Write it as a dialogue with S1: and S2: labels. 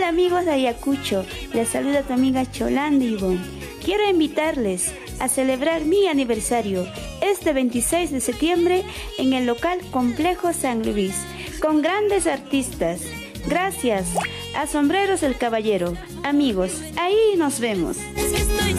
S1: Hola amigos de Ayacucho, les saluda tu amiga Cholanda Ivonne. Quiero invitarles a celebrar mi aniversario este 26 de septiembre en el local Complejo San Luis, con grandes artistas. Gracias a Sombreros el Caballero. Amigos, ahí nos vemos.